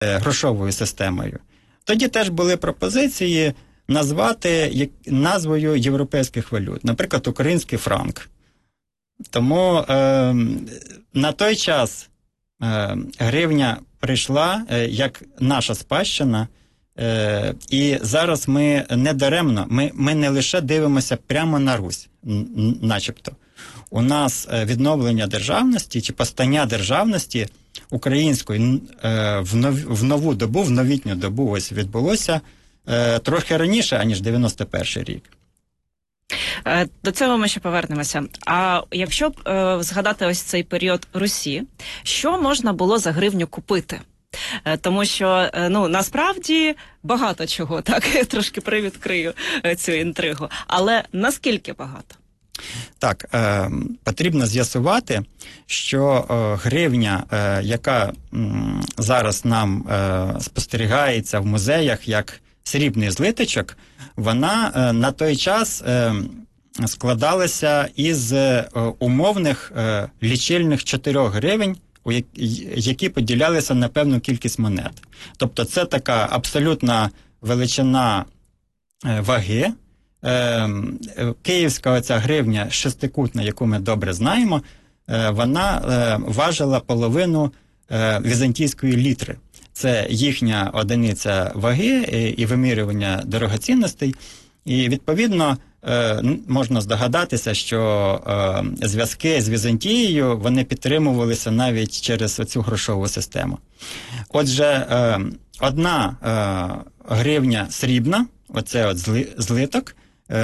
грошовою системою. Тоді теж були пропозиції назвати назвою європейських валют, наприклад, український франк. Тому на той час гривня прийшла як наша спадщина, і зараз ми не даремно, ми не лише дивимося прямо на Русь, начебто. У нас відновлення державності чи постання державності української в нову добу, в новітню добу ось відбулося трохи раніше, аніж 91-й рік. До цього ми ще повернемося. А якщо б згадати ось цей період Русі, що можна було за гривню купити? Тому що, насправді, багато чого, так, трошки привідкрию цю інтригу. Але наскільки багато? Так, потрібно з'ясувати, що гривня, яка зараз нам спостерігається в музеях як срібний злиточок, вона на той час складалася із умовних лічильних 4 гривень, які поділялися на певну кількість монет. Тобто це така абсолютна величина ваги. Київська оця гривня шестикутна, яку ми добре знаємо, вона важила половину візантійської літри. Це їхня одиниця ваги і вимірювання дорогоцінностей. І, відповідно, можна здогадатися, що зв'язки з Візантією, вони підтримувалися навіть через цю грошову систему. Отже, одна гривня срібна, оце от злиток,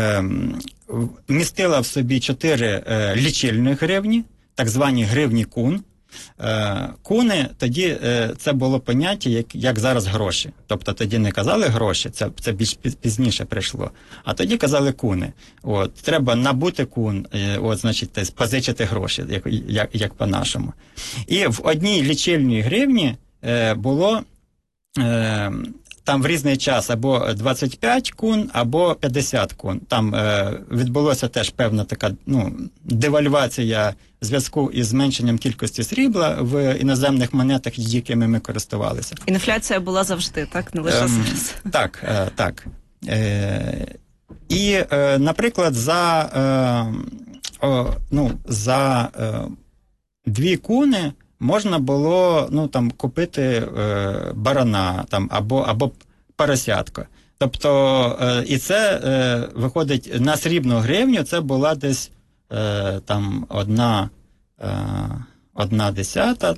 містила в собі 4 лічильних гривні, так звані гривні кун. Куни, тоді це було поняття, як зараз гроші. Тобто тоді не казали гроші, це більш пізніше прийшло, а тоді казали куни. От, треба набути кун, значить, позичити гроші, як по-нашому. І в одній лічильній гривні було там в різний час або 25 кун, або 50 кун. Там відбулося теж певна така девальвація в зв'язку із зменшенням кількості срібла в іноземних монетах, якими ми користувалися. Інфляція була завжди, так? Не лише зараз. Так. І, наприклад, за 2 куни можна було купити барана або поросятко. Тобто, і це виходить на срібну гривню, це була десь одна десята.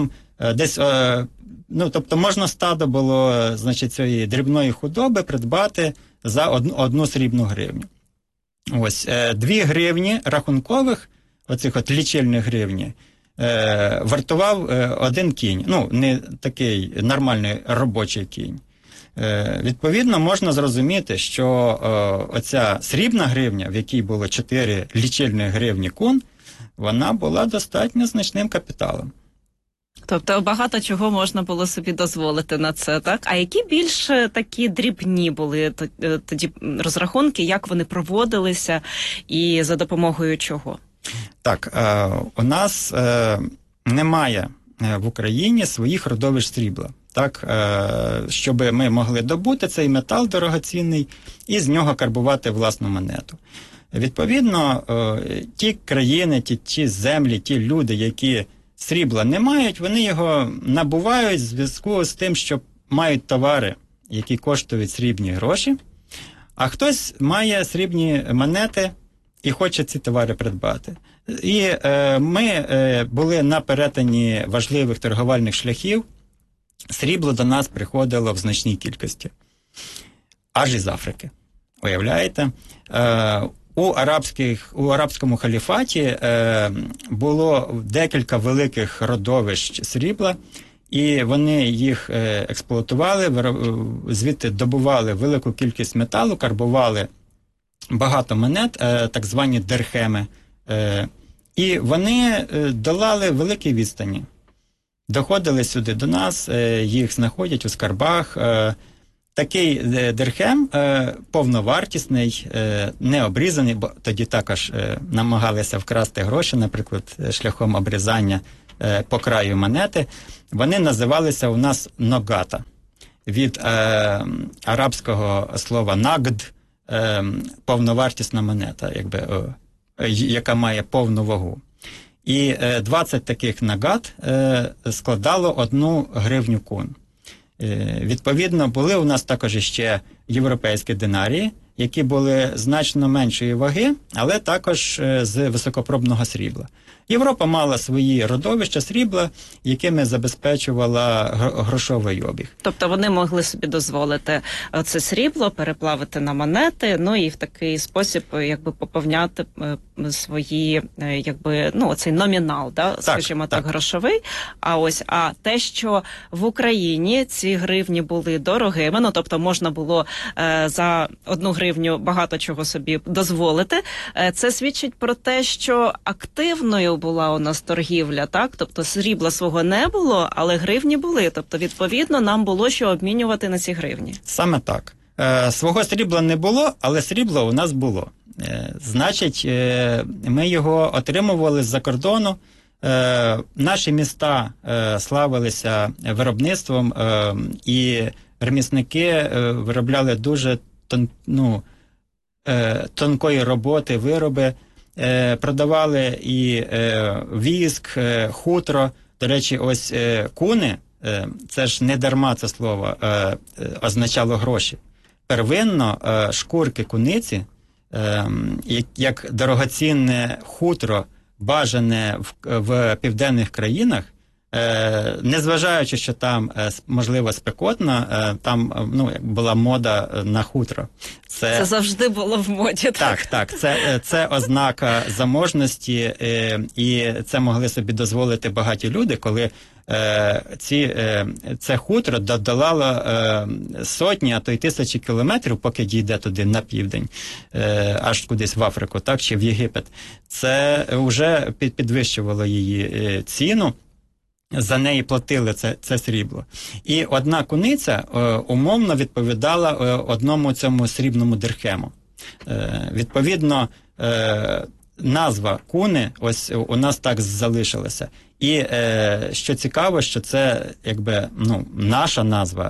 Тобто можна стадо було, значить, цієї дрібної худоби придбати за одну срібну гривню. Ось, 2 гривні рахункових, оцих от лічильних гривні, вартував 1 кінь. Не такий нормальний робочий кінь. Відповідно, можна зрозуміти, що оця срібна гривня, в якій було 4 лічильних гривні кун, вона була достатньо значним капіталом. Тобто багато чого можна було собі дозволити на це, так? А які більш такі дрібні були тоді розрахунки, як вони проводилися і за допомогою чого? Так, у нас немає в Україні своїх родовищ срібла. Так, щоб ми могли добути цей метал дорогоцінний і з нього карбувати власну монету. Відповідно, ті країни, ті землі, ті люди, які срібла не мають, вони його набувають в зв'язку з тим, що мають товари, які коштують срібні гроші, а хтось має срібні монети і хоче ці товари придбати. І ми були на перетині важливих торговельних шляхів. Срібло до нас приходило в значній кількості. Аж із Африки. Уявляєте? У арабському халіфаті було декілька великих родовищ срібла, і вони їх експлуатували, звідти добували велику кількість металу, карбували багато монет, так звані дирхеми, і вони долали великі відстані. Доходили сюди до нас, їх знаходять у скарбах. Такий дирхем повновартісний, не обрізаний, бо тоді також намагалися вкрасти гроші, наприклад, шляхом обрізання по краю монети, вони називалися у нас ногата. Від арабського слова нагд, повновартісна монета, яка має повну вагу. І 20 таких нагат складало 1 гривню кун. Відповідно, були у нас також ще європейські динарії, які були значно меншої ваги, але також з високопробного срібла. Європа мала свої родовища срібла, якими забезпечувала грошовий обіг. Тобто вони могли собі дозволити це срібло переплавити на монети, ну і в такий спосіб поповняти свої, оцей номінал, скажімо так, грошовий. А те, що в Україні ці гривні були дорогими, тобто можна було за 1 гривню багато чого собі дозволити, це свідчить про те, що активною була у нас торгівля, так? Тобто срібла свого не було, але гривні були. Тобто, відповідно, нам було що обмінювати на ці гривні. Саме так. Свого срібла не було, але срібло у нас було. Значить, ми його отримували з-за кордону. Наші міста славилися виробництвом, і ремісники виробляли дуже тонкої роботи вироби, продавали і віск, хутро. До речі, ось куни, це ж не дарма це слово означало гроші. Первинно шкурки куниці, як дорогоцінне хутро, бажане в південних країнах, незважаючи, що там, можливо, спекотно, там була мода на хутро. Це завжди було в моді. Так. Це ознака заможності, і це могли собі дозволити багаті люди, коли це хутро долало сотні, а то й тисячі кілометрів, поки дійде туди на південь, аж кудись в Африку, так, чи в Єгипет. Це вже підвищувало її ціну. За неї платили це срібло. І 1 куниця умовно відповідала 1 цьому срібному дирхему. Відповідно, назва куни ось у нас так залишилася. І що цікаво, що це наша назва,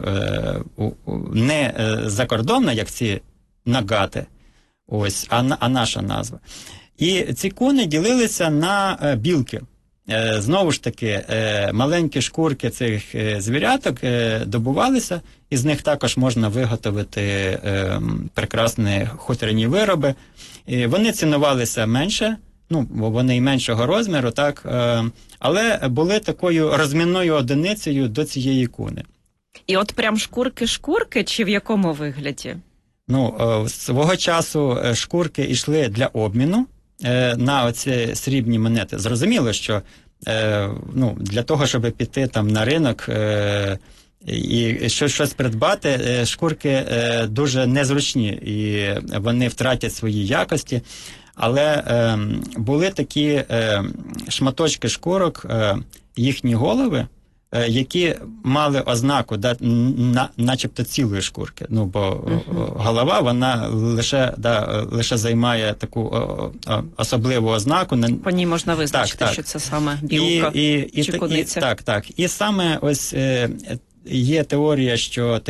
не закордонна, як ці нагати, ось, а наша назва. І ці куни ділилися на білки. Знову ж таки, маленькі шкурки цих звіряток добувалися, і з них також можна виготовити прекрасні хуторяні вироби. І вони цінувалися менше, бо вони і меншого розміру, так, але були такою розмінною одиницею до цієї куни. І от прям шкурки, чи в якому вигляді? Свого часу шкурки йшли для обміну на оці срібні монети. Зрозуміло, що для того, щоб піти там на ринок і щось придбати, шкурки дуже незручні, і вони втратять свої якості. Але були такі шматочки шкурок, їхні голови, які мали ознаку, начебто цілої шкурки. Бо голова, вона лише займає таку особливу ознаку. По ній можна визначити, що це саме білка чи куниця. Так. І саме ось є теорія, що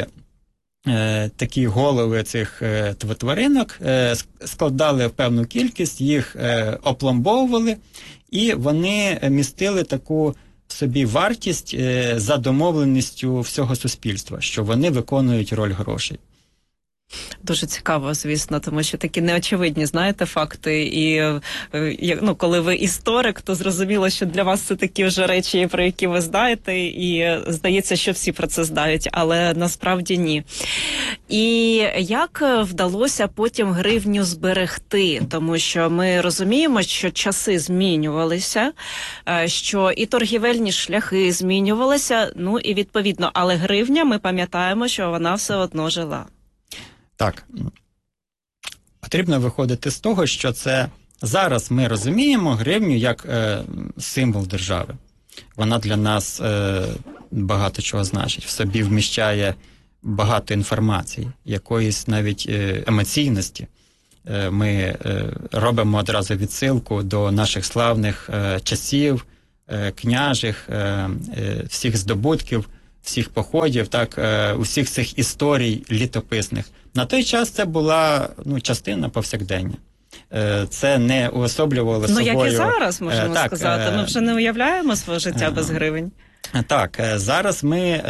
такі голови цих тваринок складали в певну кількість, їх опломбовували, і вони містили таку собі вартість за домовленістю всього суспільства, що вони виконують роль грошей. Дуже цікаво, звісно, тому що такі неочевидні, знаєте, факти. І коли ви історик, то зрозуміло, що для вас це такі вже речі, про які ви знаєте, і здається, що всі про це знають, але насправді ні. І як вдалося потім гривню зберегти? Тому що ми розуміємо, що часи змінювалися, що і торгівельні шляхи змінювалися, і відповідно, але гривня, ми пам'ятаємо, що вона все одно жила. Так, потрібно виходити з того, що це зараз ми розуміємо гривню як символ держави. Вона для нас багато чого значить, в собі вміщає багато інформації, якоїсь навіть емоційності. Ми робимо одразу відсилку до наших славних часів, княжих, всіх здобутків, всіх походів, так, усіх цих історій літописних. На той час це була частина повсякдення. Це не уособлювало собою... як і зараз, можемо сказати. Ми вже не уявляємо своє життя без гривень. Так, зараз ми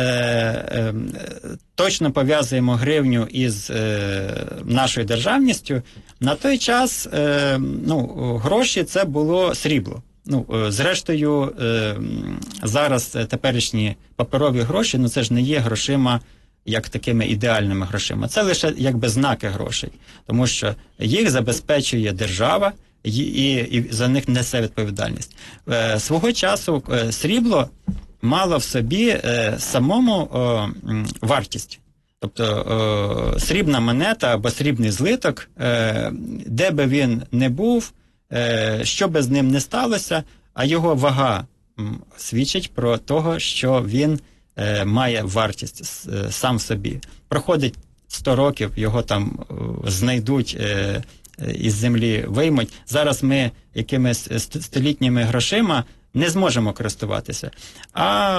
точно пов'язуємо гривню із нашою державністю. На той час гроші – це було срібло. Зрештою, зараз теперішні паперові гроші, це ж не є грошима, як такими ідеальними грошима. Це лише якби знаки грошей, тому що їх забезпечує держава і за них несе відповідальність. Свого часу срібло мало в собі самому вартість. Тобто срібна монета або срібний злиток, де би він не був, що би з ним не сталося, а його вага свідчить про того, що він має вартість сам собі. Проходить 100 років, його там знайдуть, із землі виймуть. Зараз ми якимись столітніми грошима не зможемо користуватися. А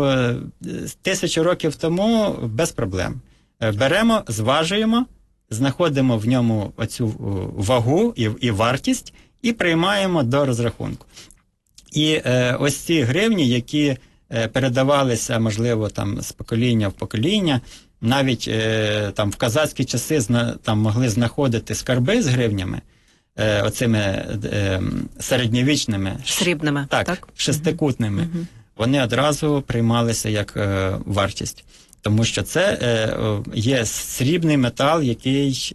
1000 років тому без проблем. Беремо, зважуємо, знаходимо в ньому оцю вагу і вартість і приймаємо до розрахунку. І ось ці гривні, які передавалися, можливо, там з покоління в покоління, навіть там в козацькі часи там могли знаходити скарби з гривнями, оцими середньовічними, срібними, так? шестикутними, вони одразу приймалися як вартість. Тому що це є срібний метал, який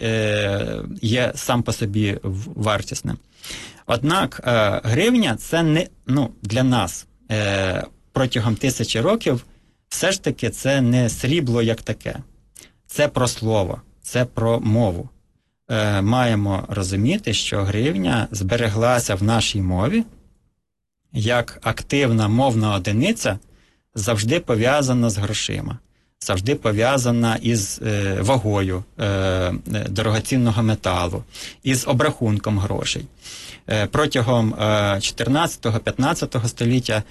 є сам по собі вартісним. Однак гривня – це не, для нас протягом 1000 років все ж таки це не срібло як таке. Це про слово, це про мову. Маємо розуміти, що гривня збереглася в нашій мові як активна мовна одиниця, завжди пов'язана з грошима, завжди пов'язана із вагою дорогоцінного металу, із обрахунком грошей. Протягом 14-15 століття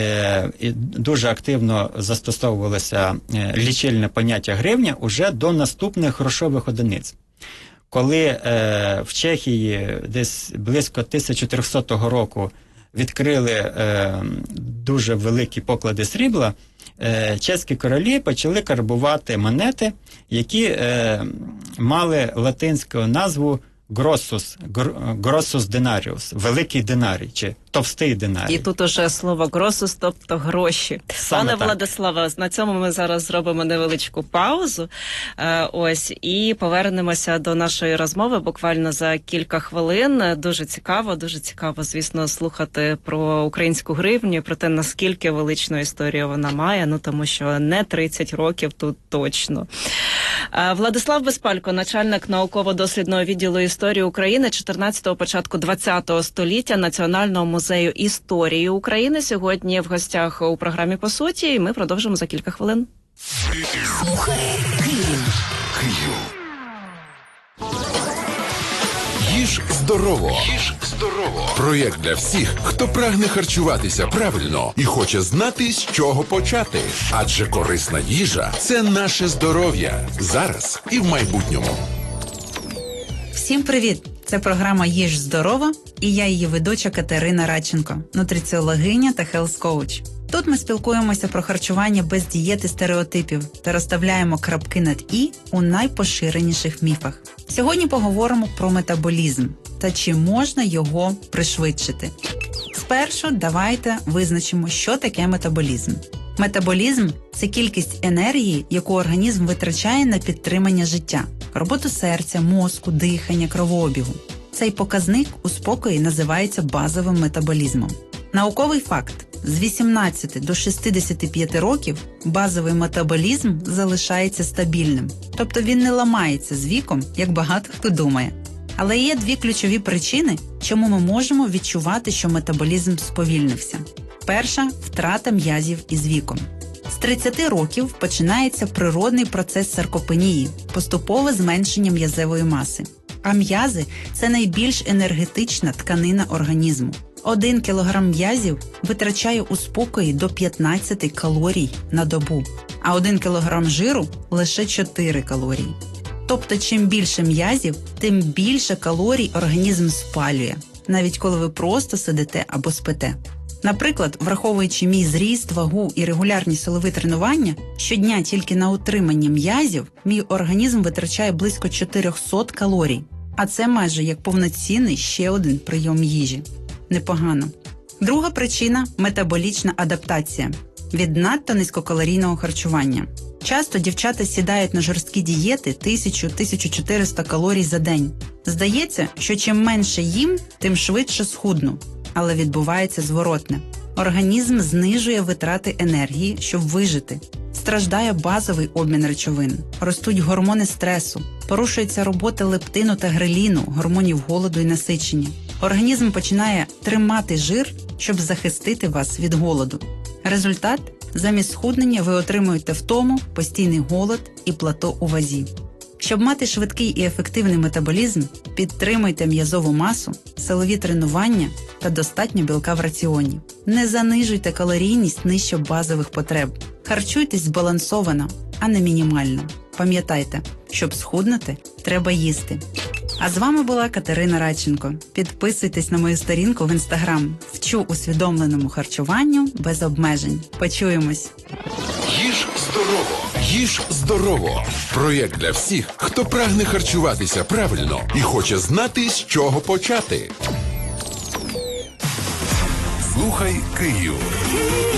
дуже активно застосовувалося лічильне поняття гривня уже до наступних грошових одиниць. Коли в Чехії десь близько 1300 року відкрили дуже великі поклади срібла, чеські королі почали карбувати монети, які мали латинську назву Grossus denarius, великий динарій, чи товстий динарій. І тут уже слово «grossus», тобто гроші. Пане Владиславе, на цьому ми зараз зробимо невеличку паузу, і повернемося до нашої розмови буквально за кілька хвилин. Дуже цікаво, звісно, слухати про українську гривню, про те, наскільки величну історію вона має, тому що не 30 років тут точно. Владислав Безпалько, начальник науково-дослідного відділу історії України 14-го, початку 20-го століття Національного музею історії України. Сьогодні в гостях у програмі «По суті», і ми продовжимо за кілька хвилин. Слухай Київ. Їж здорово. Проєкт для всіх, хто прагне харчуватися правильно і хоче знати, з чого почати. Адже корисна їжа – це наше здоров'я. Зараз і в майбутньому. Всім привіт! Це програма «Їж здорово» і я її ведуча Катерина Радченко, нутриціологиня та хелс-коуч. Тут ми спілкуємося про харчування без дієт і стереотипів та розставляємо крапки над «і» у найпоширеніших міфах. Сьогодні поговоримо про метаболізм та чи можна його пришвидшити. Спершу давайте визначимо, що таке метаболізм. Метаболізм – це кількість енергії, яку організм витрачає на підтримання життя, роботу серця, мозку, дихання, кровообігу. Цей показник у спокої називається базовим метаболізмом. Науковий факт. З 18 до 65 років базовий метаболізм залишається стабільним. Тобто він не ламається з віком, як багато хто думає. Але є дві ключові причини, чому ми можемо відчувати, що метаболізм сповільнився. Перша – втрата м'язів із віком. З 30 років починається природний процес саркопенії – поступове зменшення м'язевої маси. А м'язи – це найбільш енергетична тканина організму. 1 кілограм м'язів витрачає у спокої до 15 калорій на добу, а 1 кілограм жиру – лише 4 калорії. Тобто, чим більше м'язів, тим більше калорій організм спалює, навіть коли ви просто сидите або спите. Наприклад, враховуючи мій зріст, вагу і регулярні силові тренування, щодня тільки на утримання м'язів мій організм витрачає близько 400 калорій. А це майже як повноцінний ще один прийом їжі. Непогано. Друга причина – метаболічна адаптація від надто низькокалорійного харчування. Часто дівчата сідають на жорсткі дієти 1000-1400 калорій за день. Здається, що чим менше їм, тим швидше схудну. Але відбувається зворотне. Організм знижує витрати енергії, щоб вижити. Страждає базовий обмін речовин, ростуть гормони стресу, порушується робота лептину та греліну, гормонів голоду і насичення. Організм починає тримати жир, щоб захистити вас від голоду. Результат – замість схуднення ви отримуєте втому, постійний голод і плато у вазі. Щоб мати швидкий і ефективний метаболізм, підтримуйте м'язову масу, силові тренування та достатньо білка в раціоні. Не занижуйте калорійність нижче базових потреб. Харчуйтесь збалансовано, а не мінімально. Пам'ятайте, щоб схуднути, треба їсти. А з вами була Катерина Радченко. Підписуйтесь на мою сторінку в Інстаграм. Вчу усвідомленому харчуванню без обмежень. Почуємось! Їж здорово! Їж здорово! Проєкт для всіх, хто прагне харчуватися правильно і хоче знати, з чого почати. Слухай Київ.